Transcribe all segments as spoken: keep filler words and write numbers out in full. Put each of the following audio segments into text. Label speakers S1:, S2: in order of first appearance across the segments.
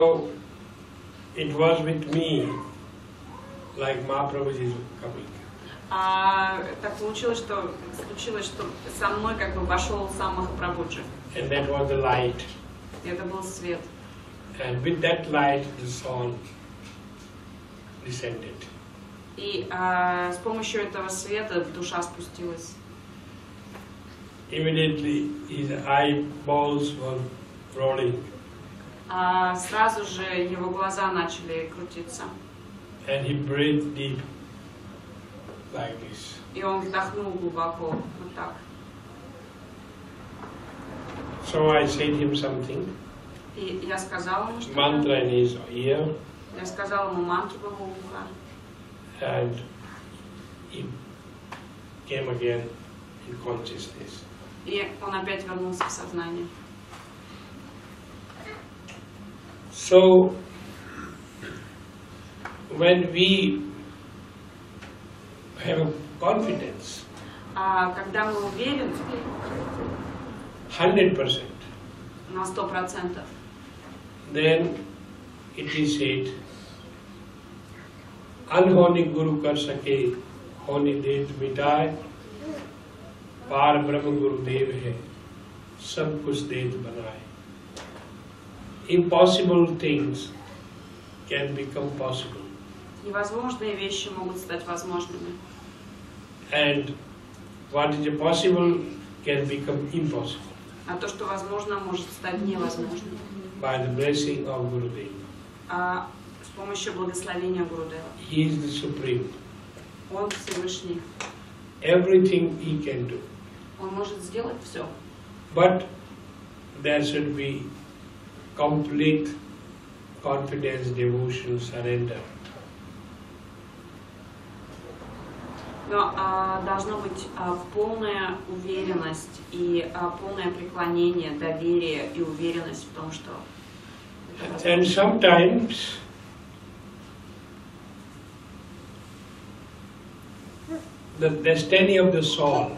S1: So it was with me, like Mahaprabhuji is coming.
S2: А, так получилось, что случилось, что со мной как бы пошел сам Махапрабхуджи.
S1: And that was the light.
S2: Это был свет.
S1: And with that light, the soul descended.
S2: И а, с помощью этого света душа спустилась.
S1: Immediately, his eyeballs were rolling.
S2: А сразу же его глаза начали крутиться.
S1: And he breathed deep, like this.
S2: И он вдохнул глубоко, вот так.
S1: So I said him something.
S2: И я сказала ему что-то.
S1: Mantra in his ear.
S2: Я сказала ему мантру в его ухо.
S1: And he came again in consciousness.
S2: И он опять вернулся в сознание.
S1: So, when we have confidence,
S2: А когда мы уверены
S1: hundred percent,
S2: на сто процентов,
S1: then it is said, अनहोनी गुरु कर सके होनी देत मिटाए पार ब्रह्म गुरुदेव है सब कुछ देत बनाए. Impossible things can become possible.
S2: невозможные вещи могут стать возможными.
S1: And what is possible can become impossible
S2: А то, что возможно, может стать невозможным.
S1: by the blessing of Gurudev.
S2: А с помощью благословения Гурудева.
S1: He is the Supreme.
S2: Он Всевышний.
S1: Everything he can do.
S2: Он может сделать все.
S1: But there should be complete confidence, devotion, surrender.
S2: Но а, должна быть а, полная уверенность и а, полное преклонение, доверие и уверенность в том, что...
S1: And sometimes the destiny of the soul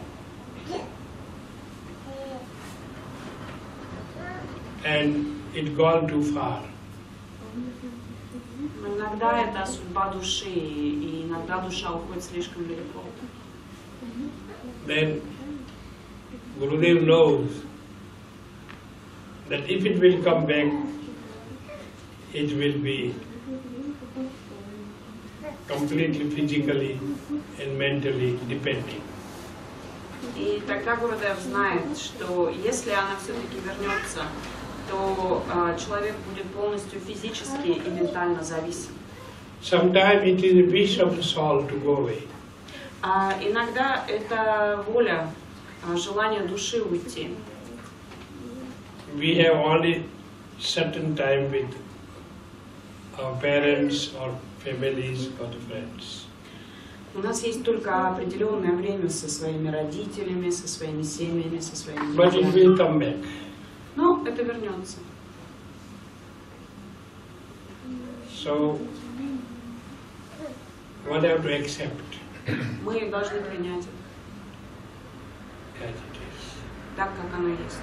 S1: and it gone too far.
S2: Но иногда это судьба души, и иногда душа уходит слишком далеко.
S1: Then Gurudev knows that if it will come back, it will be completely physically and mentally depending.
S2: И тогда Гурудев знает, что если она все-таки вернется, то э, человек будет полностью физически и ментально зависим.
S1: Sometimes it is the wish of the soul to go away.
S2: А иногда это воля, э, желание души уйти.
S1: We have only certain time with our parents or families or friends.
S2: У нас есть только определенное время со своими родителями, со своими семьями, со своими
S1: But it will come back.
S2: Но это вернется.
S1: So one have to accept
S2: Мы должны принять это
S1: as it is.
S2: так, как оно есть.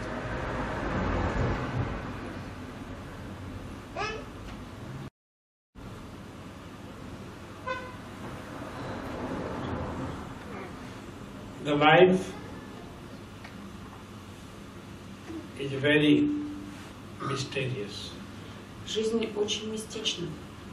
S1: The life is very mysterious.
S2: Жизнь очень мистична.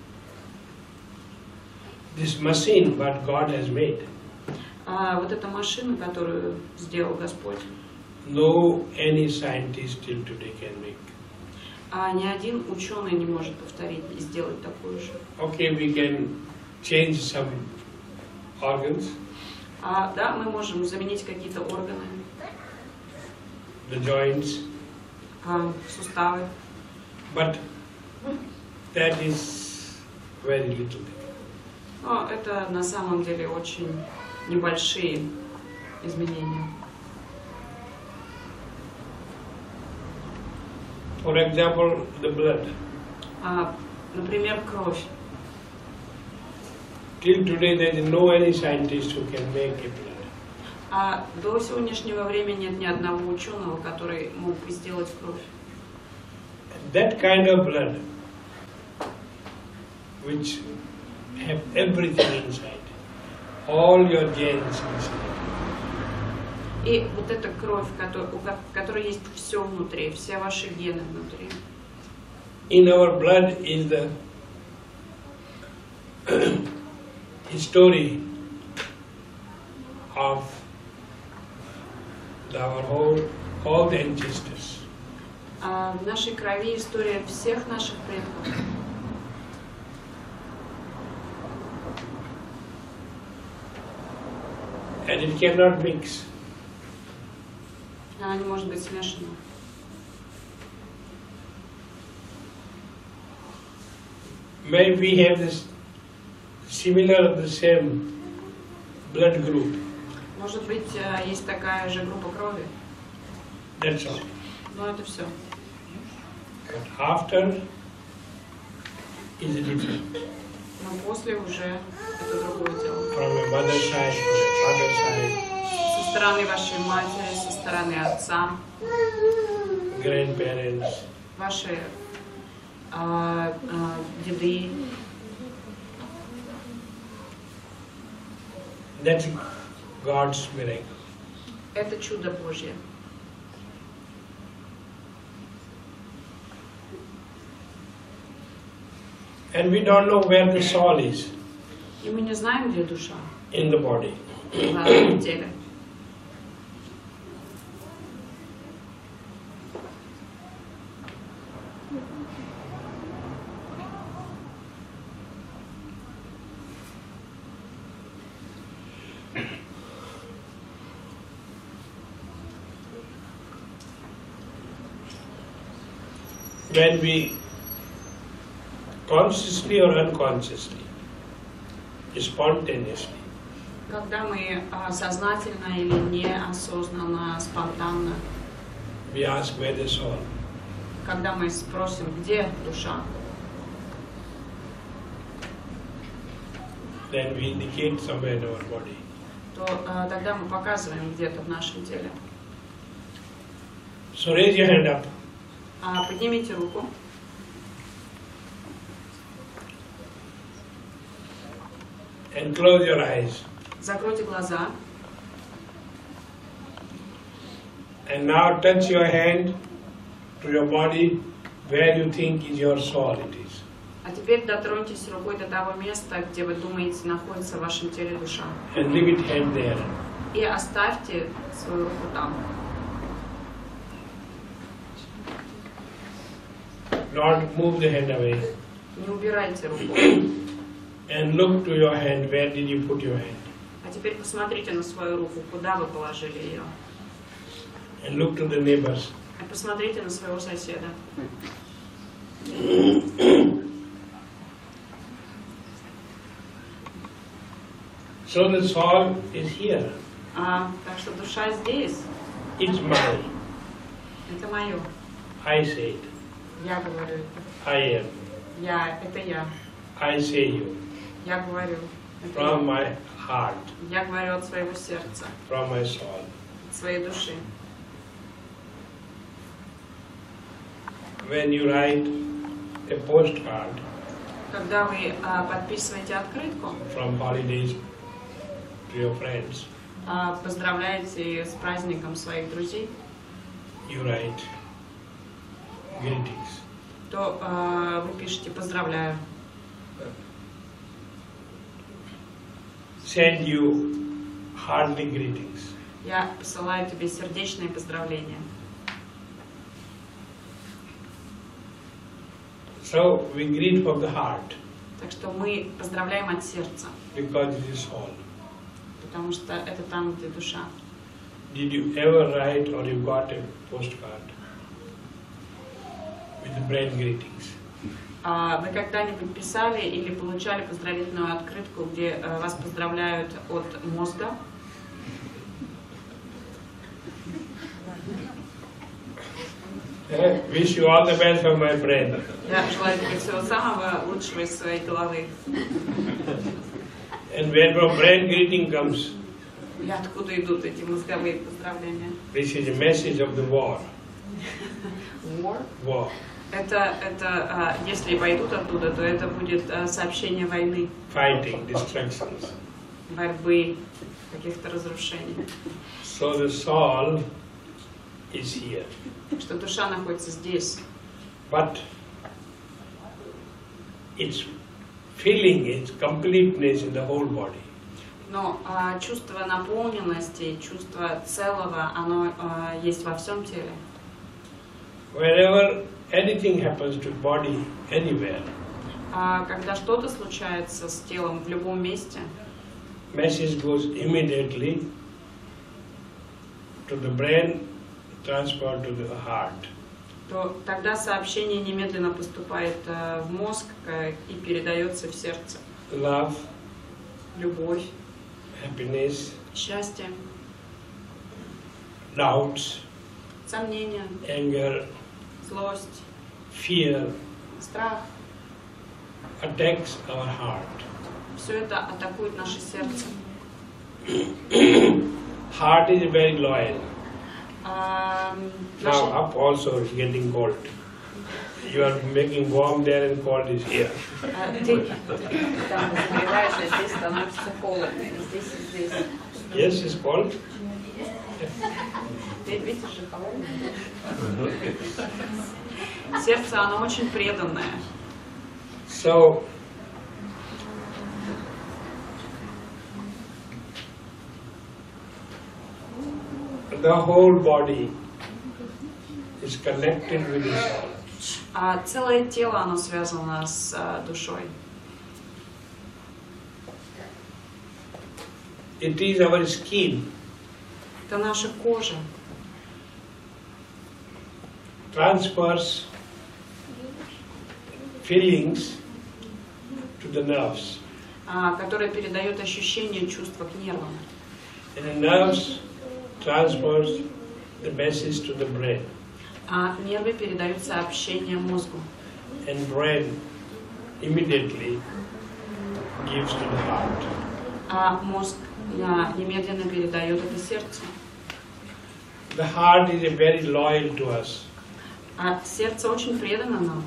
S1: This machine, what God has made,
S2: А вот эта машина, которую сделал Господь,
S1: no any scientist till today can make.
S2: а ни один ученый не может повторить и сделать такую же.
S1: Okay, we can change some organs,
S2: А, да, мы можем заменить какие-то органы,
S1: the joints,
S2: а, суставы,
S1: but that is very little.
S2: но это на самом деле очень небольшие изменения.
S1: For example, the blood.
S2: А, например, кровь.
S1: Till today there is no any scientist who can make a blood.
S2: А до сегодняшнего времени нет ни одного ученого, который мог бы сделать кровь.
S1: That kind of blood which have everything inside, all your genes inside.
S2: И вот эта кровь, в которой есть все внутри, все ваши гены внутри.
S1: In our blood is the history of our whole, all the ancestors.
S2: А в нашей крови история всех наших предков.
S1: And it cannot mix.
S2: Она не может быть смешана.
S1: Maybe we have this similar, the same blood group.
S2: Может быть, есть такая же группа крови.
S1: That's all.
S2: Но это все.
S1: But after is different.
S2: Но после уже это другое дело.
S1: From a mother side, from a father side.
S2: Со стороны вашей матери, со стороны отца.
S1: Grandparents.
S2: Ваши а, а, деды.
S1: That's God's miracle.
S2: Это чудо Божье.
S1: And we don't know where the soul is.
S2: И мы не знаем, где душа.
S1: In the body.
S2: В теле.
S1: When we consciously or unconsciously, spontaneously,
S2: Когда мы а, сознательно или неосознанно, спонтанно,
S1: we ask where the soul.
S2: когда мы спросим, где душа,
S1: Then we indicate somewhere in our body.
S2: то а, тогда мы показываем где-то в нашем теле.
S1: So raise your hand up.
S2: А, поднимите руку.
S1: And close your eyes.
S2: Закройте глаза.
S1: And now touch your hand to your body where you think is your soul it is.
S2: А теперь дотроньтесь рукой до того места, где вы думаете находится в вашем теле душа.
S1: And leave it hand there.
S2: И оставьте свою руку там.
S1: Don't move the hand away.
S2: Не убирайте руку.
S1: And look to your hand. Where did you put your hand?
S2: А теперь посмотрите на свою руку, куда вы положили ее.
S1: And look to the neighbors.
S2: И посмотрите на своего соседа.
S1: So the soul is here.
S2: А, так что душа здесь.
S1: It's mine.
S2: Это мое.
S1: I say it.
S2: Я говорю это.
S1: I am.
S2: Я, это я.
S1: I say you.
S2: Я говорю. Это
S1: From
S2: я.
S1: my heart.
S2: Я говорю от своего сердца,
S1: From my soul.
S2: от своей души.
S1: When you write a postcard
S2: Когда вы а, подписываете открытку,
S1: from holidays to your friends,
S2: а, поздравляете с праздником своих друзей,
S1: you write greetings.
S2: то а, вы пишете «поздравляю».
S1: Send you hearty greetings.
S2: Я посылаю тебе сердечные поздравления.
S1: So we greet from the heart
S2: Так что мы поздравляем от сердца,
S1: because it is soul.
S2: потому что это там, где душа.
S1: Did you ever write or you got a postcard with brand greetings?
S2: А вы когда-нибудь писали или получали поздравительную открытку, где а, вас поздравляют от мозга?
S1: Eh? Wish you all the best from my friend.
S2: Я желаю тебе всего самого лучшего из своей головы.
S1: And when from brand greeting comes,
S2: И откуда идут эти мозговые поздравления?
S1: this is a message of the war.
S2: War?
S1: War.
S2: Это, это, а, если пойдут оттуда, то это будет а, сообщение войны,
S1: fighting, destructions.
S2: борьбы, каких-то разрушений.
S1: So the soul is here.
S2: Что душа находится здесь.
S1: But it's feeling its completeness in the whole body.
S2: Но а, чувство наполненности, чувство целого, оно а, есть во всем теле.
S1: Wherever anything happens to body, anywhere,
S2: А, когда что-то случается с телом в любом месте,
S1: message goes immediately to the brain, transferred to the heart.
S2: то тогда сообщение немедленно поступает а, в мозг а, и передается в сердце.
S1: Love,
S2: Любовь,
S1: happiness,
S2: счастье,
S1: doubts,
S2: сомнения,
S1: anger,
S2: злость,
S1: fear,
S2: страх.
S1: attacks our heart.
S2: Все это атакует наше сердце.
S1: Heart is very loyal.
S2: А,
S1: Now
S2: наше-
S1: up also is getting cold. You are making warm there and cold is here.
S2: а, ты там нагреваешь, а здесь становится холодно. И здесь, и здесь.
S1: Yes, it's cold.
S2: Ты видишь же холодно. Сердце, оно очень преданное.
S1: So the whole body is connected with the soul.
S2: А целое тело, оно связано с а, душой.
S1: It is our skin
S2: Это наша кожа.
S1: transfers feelings to the nerves,
S2: а, которая передает ощущения, чувства к нервам.
S1: and the nerves transfers the message to the brain,
S2: А нервы передают сообщение мозгу.
S1: and brain immediately gives to the heart.
S2: А мозг а, немедленно передает это сердцу.
S1: The heart is very loyal to us.
S2: А сердце очень предано нам.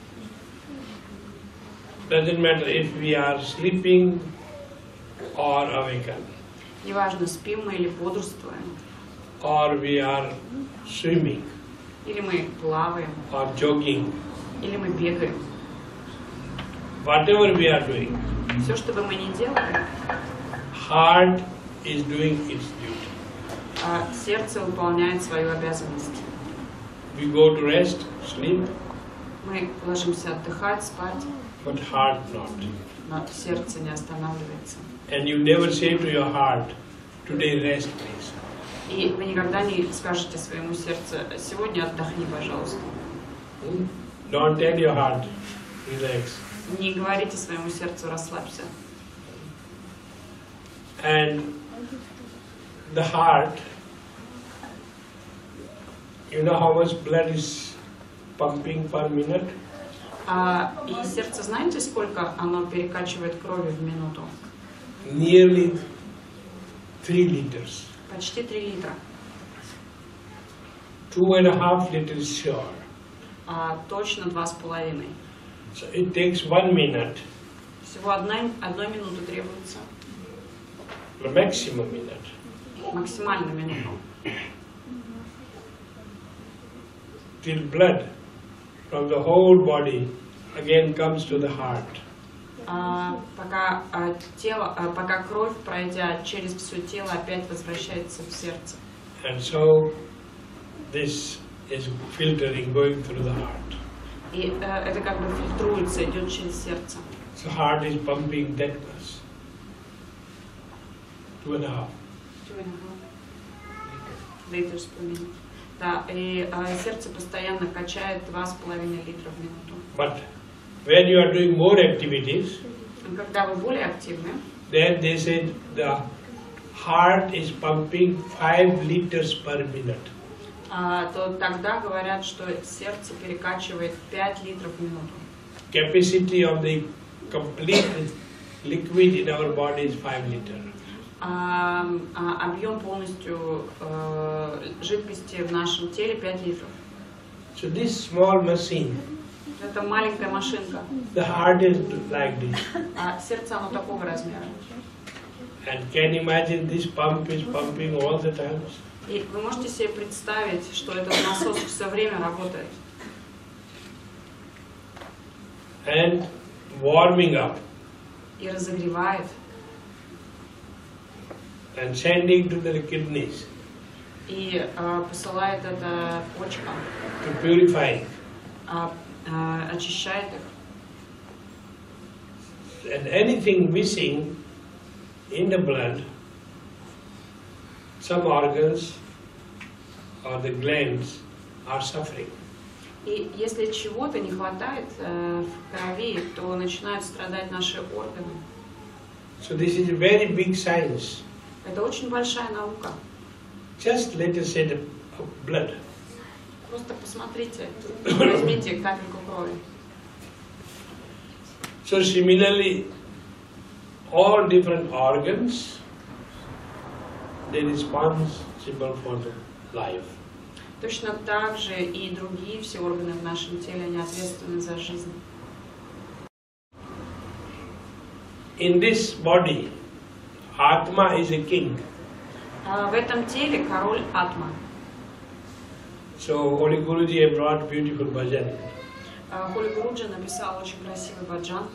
S1: Doesn't matter if we are sleeping or awakened,
S2: Неважно, спим мы или бодрствуем,
S1: or we are swimming
S2: или мы плаваем,
S1: or jogging,
S2: или мы бегаем.
S1: whatever we are doing,
S2: Все, что бы мы ни делали,
S1: heart is doing its duty.
S2: а сердце выполняет свою обязанность.
S1: We go to rest, sleep,
S2: Мы ложимся отдыхать, спать,
S1: but heart not.
S2: но сердце не останавливается.
S1: And you never say to your heart, today rest please.
S2: И вы никогда не скажете своему сердцу: сегодня отдохни, пожалуйста.
S1: Hmm? Don't tell your heart, relax.
S2: Не говорите своему сердцу: расслабься.
S1: And the heart, you know how much blood is pumping per minute?
S2: А, и сердце, знаете, сколько оно перекачивает крови в минуту?
S1: Nearly three liters.
S2: Почти три литра.
S1: Two and a half liters sure.
S2: А, точно два с половиной.
S1: So it takes one minute,
S2: Всего одна, одной минуты требуется.
S1: the maximum minute,
S2: Максимально минуту.
S1: till blood from the whole body again comes to the heart.
S2: А, пока, а, тело, а, пока кровь, пройдя через все тело, опять возвращается в сердце.
S1: And so this is filtering going through the heart.
S2: И э, это как бы фильтруется, идет через сердце.
S1: So heart is pumping that much. Two and a half.
S2: Liters per minute. Да, и э, сердце постоянно качает два с половиной литра в минуту.
S1: But when you are doing more activities,
S2: И когда вы более активны,
S1: then they said the heart is pumping five liters per minute.
S2: а, то тогда говорят, что сердце перекачивает пять литров в минуту.
S1: Capacity of the complete liquid in our body is five liters.
S2: А, а, объем полностью э, жидкости в нашем теле пять литров.
S1: So this small machine
S2: Это маленькая машинка.
S1: The heart is like this.
S2: А сердце оно такого размера.
S1: And can you imagine this pump is pumping all the time?
S2: И вы можете себе представить, что этот насос все время работает.
S1: And warming up.
S2: И разогревает.
S1: And sending to the kidneys.
S2: И э, посылает это почкам.
S1: To purify.
S2: Э, э, очищает их.
S1: And anything missing in the blood, some organs or the glands are suffering.
S2: И если чего-то не хватает э, в крови, то начинают страдать наши органы.
S1: So this is a very big science.
S2: Это очень большая наука.
S1: Just let us say the blood.
S2: Просто посмотрите, возьмите капельку крови.
S1: So similarly, all different organs, they are responsible for the life.
S2: Точно так же и другие все органы в нашем теле, они ответственны за жизнь.
S1: In this body, Atma is a king.
S2: А в этом теле король Атма.
S1: So Holy Guruji have brought beautiful bhajan.
S2: Холи Гуруджи написал очень красивый баджан.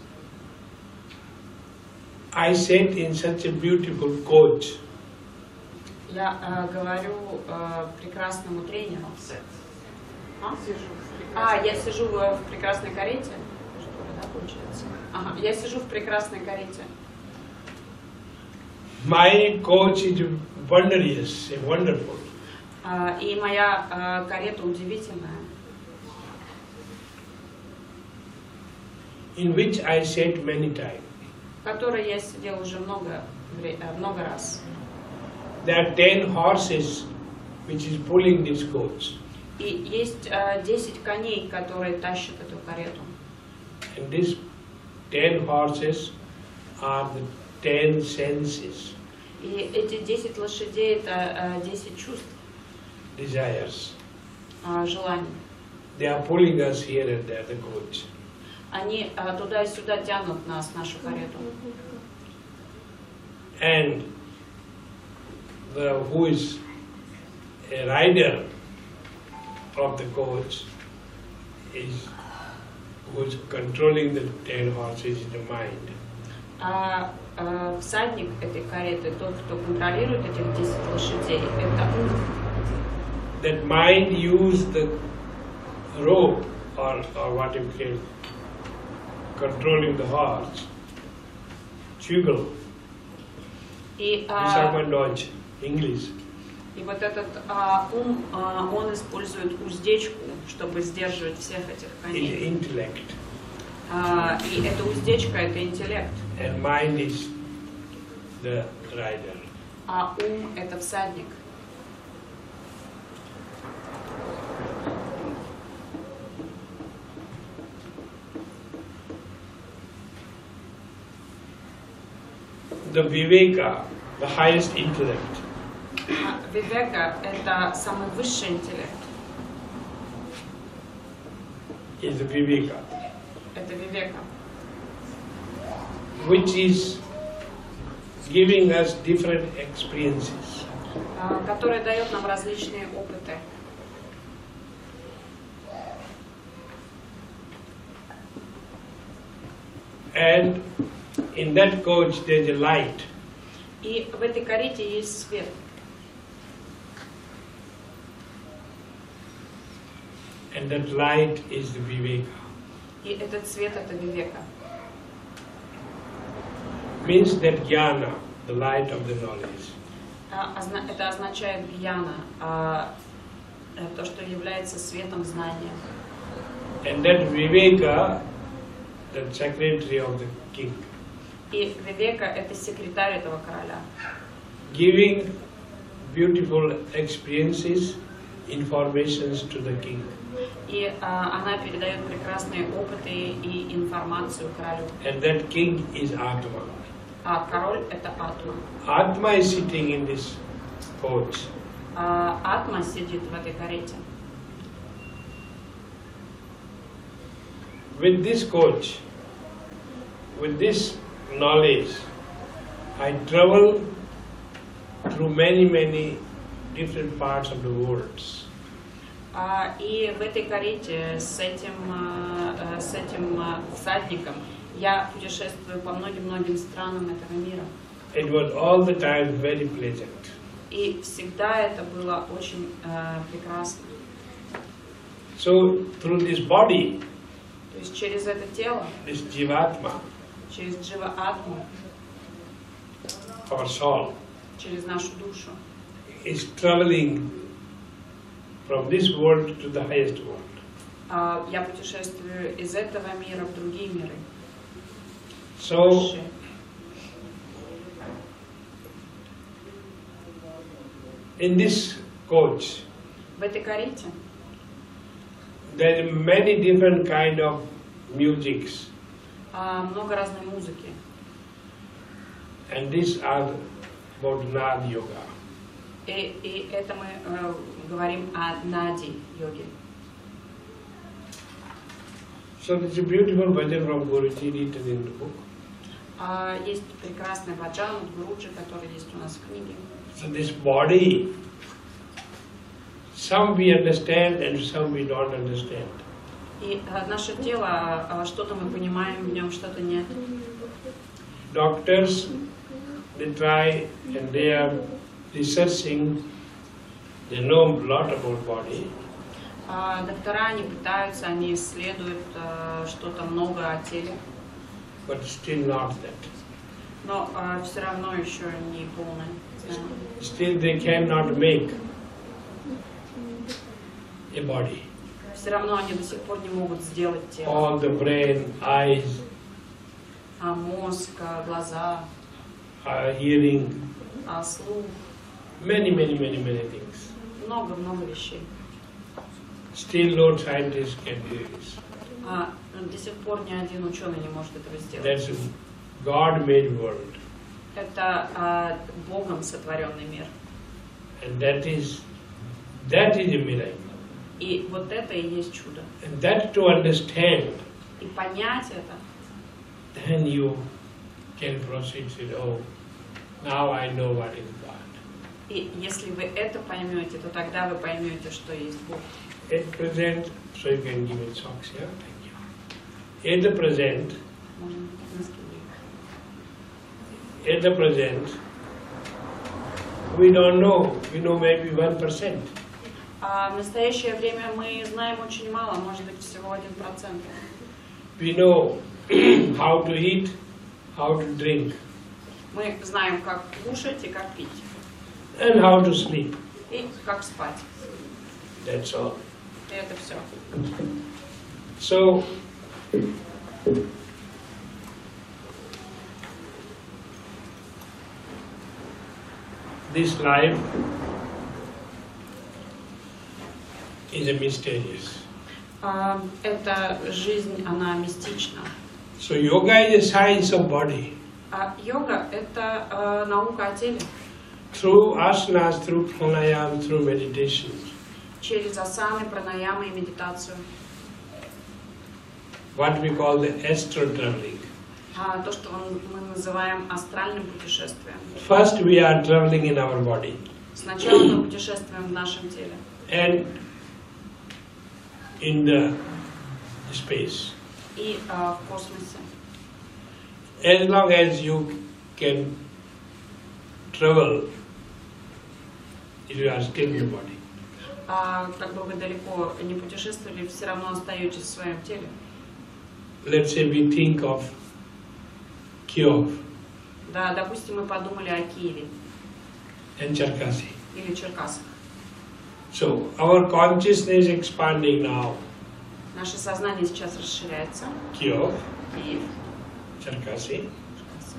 S1: I sat in such a beautiful coach.
S2: Я э, говорю э, прекрасному тренеру. А? а, я сижу в, в прекрасной карете. Что ли, да, получается? Ага, я сижу в прекрасной карете.
S1: My coach is wondrous, wonderful.
S2: А, и моя э, карета удивительная.
S1: In which I sat many times.
S2: В которой я сидел уже много, много раз.
S1: There are ten horses which is pulling this coach.
S2: И есть э, десять коней, которые тащат эту карету.
S1: And these ten horses are the ten senses.
S2: И эти десять лошадей это э, десять чувств,
S1: Desires.
S2: э, желаний.
S1: They are pulling us here and there, the coach.
S2: Они э, туда и сюда тянут нас, нашу карету.
S1: And the who is a rider of the coach is who is controlling the ten horses in the mind.
S2: А э, всадник этой кареты, тот, кто контролирует этих десять лошадей, это ум.
S1: That mind use the rope or, or what you call controlling the horse, juggle,
S2: И, а,
S1: Sarmandoj, English.
S2: и вот этот а, ум, а, он использует уздечку, чтобы сдерживать всех этих коней.
S1: Intellect.
S2: А, и эта уздечка — это интеллект.
S1: And mind is the rider.
S2: А ум — это всадник.
S1: The Viveka, the highest intellect.
S2: Вивека — это самый высший интеллект.
S1: Is the Viveka.
S2: Это Вивека.
S1: Which is giving us different experiences.
S2: Который дает нам различные опыты.
S1: And in that coach there is a light.
S2: И в этой карете есть свет.
S1: And that light is the Viveka.
S2: И этот свет — это Вивека.
S1: Means that jnana, the light of the knowledge.
S2: Это означает гьяна, то, что является светом знания.
S1: And that Viveka, the secretary of the king.
S2: И Вивека — это секретарь этого короля.
S1: Giving beautiful experiences, informations to the king.
S2: И а, она передает прекрасные опыты и информацию королю.
S1: And that king is Atma.
S2: А король — это Атма.
S1: Atma is sitting in this coach.
S2: А Атма сидит в этой карете.
S1: with this coach, with this knowledge, I travel through many, many different parts of the world.
S2: А, и в этой карете с этим, а, с этим а, всадником я путешествую по многим-многим странам этого мира.
S1: It was all the time very pleasant.
S2: И всегда это было очень а, прекрасно.
S1: So through this body,
S2: То есть через это тело,
S1: this Jivatma,
S2: через Джива-атму,
S1: our soul,
S2: через нашу душу,
S1: is traveling from this world to the highest world.
S2: а, я путешествую из этого мира в другие миры.
S1: So,
S2: Высшие.
S1: in this coach,
S2: В этой карете
S1: there are many different kind of musics,
S2: а, много разной музыки.
S1: and these are about Nad Yoga.
S2: И, и это мы э, говорим о нади йоге.
S1: So there's a beautiful bhajan from Guruji written in the book.
S2: А, есть прекрасный баджан от Гуруджи, который есть у нас в книге.
S1: So this body, some we understand and some we don't understand.
S2: И а, наше тело, а, что-то мы понимаем в нем, что-то нет.
S1: Doctors, they try and they are researching, they know a lot about body,
S2: А, доктора, они пытаются, они исследуют а, что-то много о теле,
S1: but still not that.
S2: но а, все равно еще не полное знание.
S1: Still they cannot make a body.
S2: Все равно они до сих пор не могут сделать тело.
S1: All the brain, eyes,
S2: А мозг, а, глаза,
S1: uh, hearing,
S2: а, слух,
S1: many, many, many, many things.
S2: много-много вещей.
S1: Still no scientist can do this.
S2: А, до сих пор ни один ученый не может этого сделать.
S1: That's a God-made world.
S2: Это а, Богом сотворенный мир.
S1: And that is, that is a miracle.
S2: И вот это и есть чудо.
S1: And that to understand,
S2: И понять это,
S1: then you can proceed to say, oh, now I know what is God.
S2: и если вы это поймете, то тогда вы поймете, что есть Бог.
S1: At present, so you can give it socks, yeah? Thank you. At the present,
S2: Можно носки брать.
S1: at the present, we don't know. We know maybe one percent.
S2: А в настоящее время мы знаем очень мало, может быть всего один процент.
S1: We know how to eat, how to drink,
S2: Мы знаем, как кушать и как пить,
S1: and how to sleep.
S2: и как спать.
S1: That's all.
S2: И это все.
S1: So, this life is a mysterious.
S2: А, эта жизнь, она мистична.
S1: So yoga is a science of body.
S2: А йога – это а, наука о теле.
S1: Through asanas, through pranayama, through meditation,
S2: Через асаны, пранаямы и медитацию.
S1: what we call the astral traveling.
S2: А, то, что мы называем астральным путешествием.
S1: First we are traveling in our body.
S2: Сначала мы путешествуем в нашем теле.
S1: And in the space.
S2: И а, в космосе.
S1: As long as you can travel, you are still in the body.
S2: А, как бы вы далеко не путешествовали, все равно остаетесь в своем теле.
S1: Let's say we think of Kyiv
S2: Да, допустим, мы подумали о Киеве
S1: and Cherkasy.
S2: или Черкасах.
S1: So our consciousness is expanding now.
S2: Наше сознание сейчас расширяется.
S1: Kyiv,
S2: Киев,
S1: Cherkasy,
S2: Черкасы,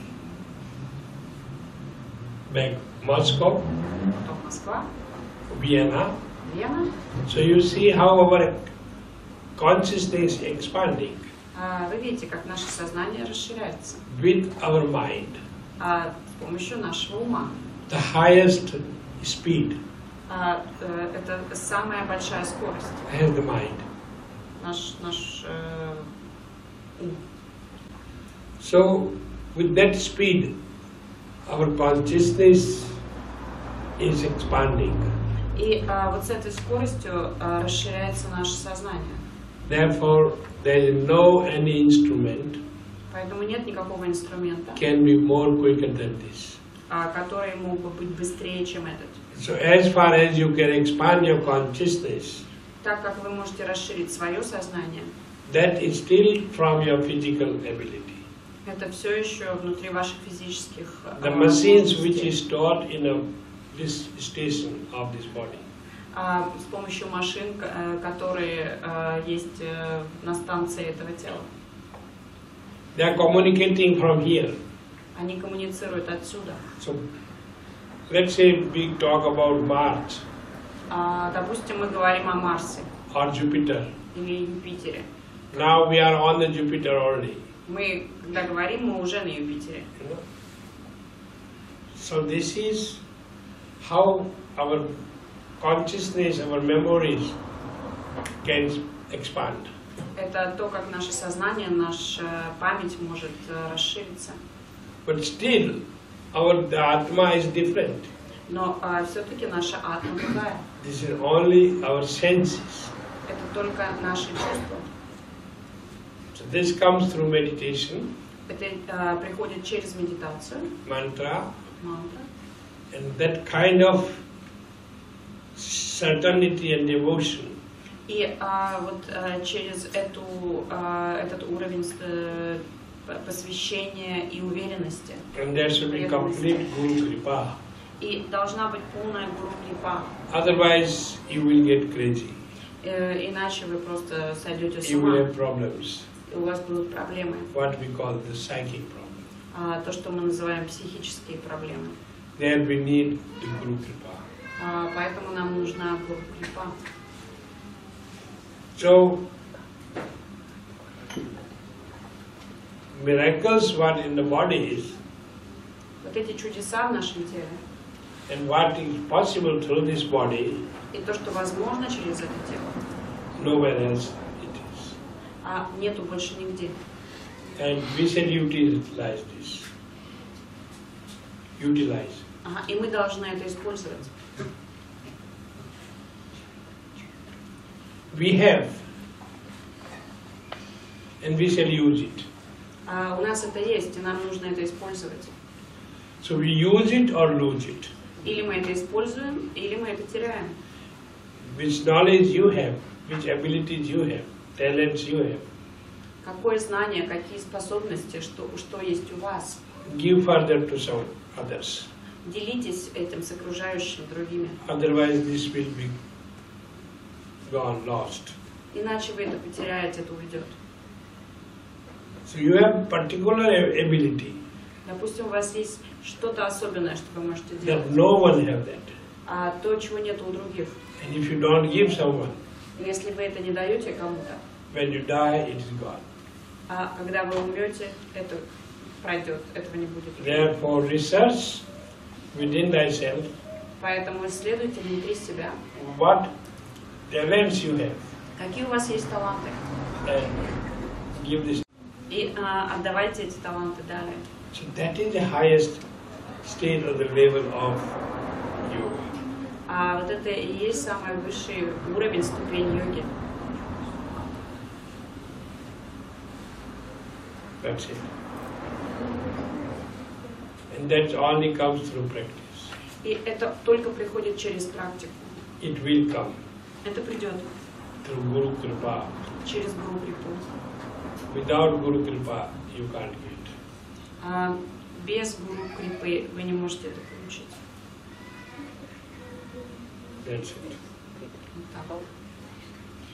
S1: back Moscow,
S2: потом Москва,
S1: Vienna.
S2: Вена.
S1: So you see how our consciousness is expanding
S2: А, вы видите, как наше сознание расширяется.
S1: with our mind.
S2: А, с помощью нашего ума.
S1: The highest speed
S2: А, э, это самая большая скорость.
S1: has the mind.
S2: наш, наш э, ум.
S1: So, with that speed, our consciousness is expanding.
S2: И а, вот с этой скоростью а, расширяется наше сознание.
S1: Therefore, there is no any instrument
S2: Поэтому нет никакого инструмента,
S1: can be more quicker than this.
S2: а, который мог бы быть быстрее, чем этот.
S1: So, as far as you can expand your consciousness,
S2: Так как вы можете расширить свое сознание,
S1: that is still from your physical ability.
S2: это все еще внутри ваших физических а,
S1: The machines which
S2: возможностей.
S1: is stored in a, this station of this body,
S2: А, с помощью машин, к- э, которые э, есть э, на станции этого тела.
S1: they are communicating from here.
S2: Они коммуницируют отсюда.
S1: So, let's say we talk about Mars
S2: А, допустим, мы говорим о Марсе
S1: or Jupiter.
S2: или Юпитере.
S1: Now we are on the Jupiter already.
S2: Мы, когда говорим, мы уже на Юпитере.
S1: You know? So this is how our consciousness, our memories can expand.
S2: Это то, как наше сознание, наша память может э, расшириться.
S1: But still, our the Atma is different.
S2: Но все-таки наша атма другая.
S1: This is only our senses.
S2: Это только наши чувства.
S1: So this comes through meditation,
S2: Это э, приходит через медитацию,
S1: mantra,
S2: мантра.
S1: and that kind of certainty and devotion
S2: И а, вот а, через эту, а, этот уровень э, посвящения и уверенности.
S1: and there should be complete Guru Kripa.
S2: И должна быть полная Гуру Крипа.
S1: Otherwise, you will get crazy.
S2: Э, иначе вы просто сойдете с
S1: You will
S2: ума,
S1: have problems,
S2: и у вас будут проблемы.
S1: what we call the psychic problem.
S2: А, то, что мы называем психические проблемы.
S1: There we need the Guru Kripa.
S2: А, поэтому нам нужна Гуру Крипа.
S1: So, miracles what in the body is,
S2: Вот эти чудеса в нашем теле,
S1: and what is possible through this body,
S2: и то, что возможно через это тело,
S1: nowhere else it is.
S2: а нету больше нигде.
S1: And we should utilize this. Utilize.
S2: Ага, и мы должны это использовать.
S1: We have, and we shall use it.
S2: А у нас это есть, и нам нужно это использовать.
S1: So we use it or lose it.
S2: Или мы это используем, или мы это теряем.
S1: Which knowledge you have, which abilities you have, talents you have,
S2: Какое знание, какие способности, что, что есть у вас.
S1: give further to some others.
S2: Делитесь этим с окружающими другими.
S1: Otherwise this will be gone, lost.
S2: Иначе вы это потеряете, это уйдет.
S1: So you have particular a- ability
S2: Допустим, у вас есть что-то особенное, что вы можете
S1: that
S2: делать,
S1: no one have that.
S2: а то, чего нет у других.
S1: And if you don't give someone,
S2: Если вы это не даете кому-то,
S1: when you die, it is gone.
S2: а когда вы умрете, это пройдет, этого не будет.
S1: Therefore, research within thyself
S2: Поэтому исследуйте внутри себя,
S1: what talents you have
S2: какие у вас есть таланты,
S1: and give this.
S2: и а, отдавайте эти таланты далее.
S1: So that is the highest state or the level of yoga.
S2: А вот это и есть самый высший уровень, ступень йоги.
S1: That's it. And that only comes through practice.
S2: И это только приходит через практику.
S1: It will come
S2: Это придет
S1: through Guru Kripa.
S2: через Гуру Крипу.
S1: Without Guru Kripa, you can't get.
S2: А без Гуру Крипы вы не можете это получить.
S1: That's it.
S2: Вот так.